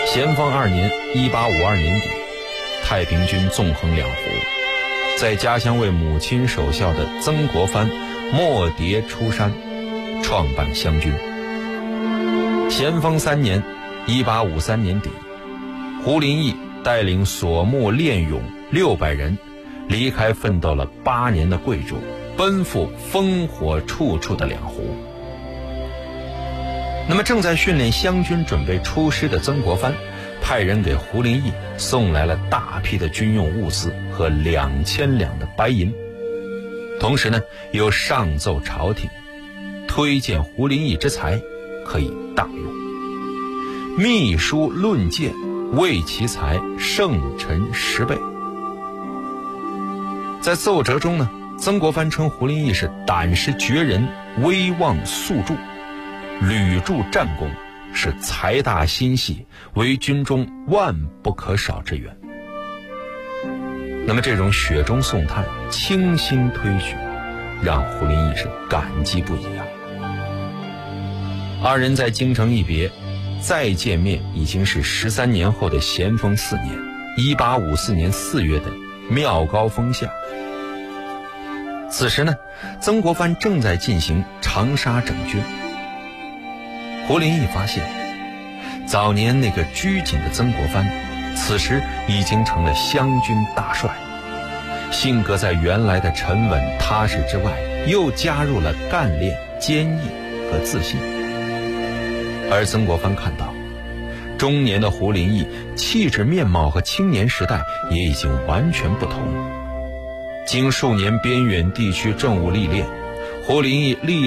咸丰2年1852年底，太平军纵横两湖，在家乡为母亲守孝的曾国藩辍蝶出山，创办湘军。咸丰3年1853年底，胡林翼带领所目练勇600人，离开奋斗了8年的贵州，奔赴烽火处处的两湖。那么正在训练湘军准备出师的曾国藩，派人给胡林翼送来了大批的军用物资和2000两的白银，同时呢，又上奏朝廷，推荐胡林翼之才可以大用，密书论谏，为其才胜臣10倍。在奏折中呢，曾国藩称胡林翼是胆识绝人，威望素著，屡著战功，是财大心细，为军中万不可少之员。那么这种雪中送炭，倾心推举，让胡林翼是感激不已啊。二人在京城一别，再见面已经是13年后的咸丰4年1854年4月的妙高峰下。此时呢，曾国藩正在进行长沙整军。胡林翼发现，早年那个拘谨的曾国藩，此时已经成了湘军大帅，性格在原来的沉稳踏实之外，又加入了干练、坚毅和自信。而曾国藩看到，中年的胡林翼气质面貌和青年时代也已经完全不同。经数年边远地区政务历练，胡林翼